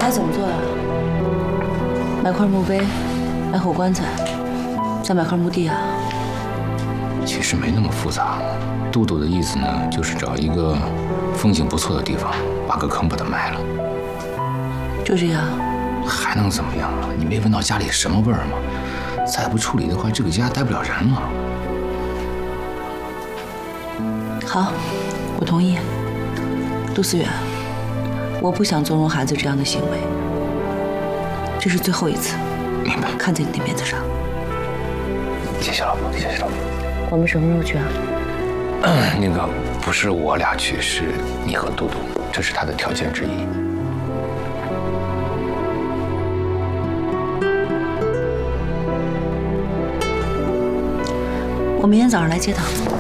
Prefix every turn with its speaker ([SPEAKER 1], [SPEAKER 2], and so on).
[SPEAKER 1] 该怎么做呀？买块墓碑，买口棺材，再买块墓地啊？
[SPEAKER 2] 其实没那么复杂。杜杜的意思呢，就是找一个风景不错的地方，挖个坑把它埋了。
[SPEAKER 1] 就这样？
[SPEAKER 2] 还能怎么样啊？你没闻到家里什么味儿吗？再不处理的话，这个家待不了人了。
[SPEAKER 1] 好，我同意。杜思远，我不想纵容孩子这样的行为，这是最后一次。
[SPEAKER 2] 明白。
[SPEAKER 1] 看在你的面子上。
[SPEAKER 2] 谢谢老婆，谢谢老婆。
[SPEAKER 1] 我们什么时候去啊？
[SPEAKER 2] 那个不是我俩去，是你和杜杜，这是他的条件之一。
[SPEAKER 1] 我明天早上来接他。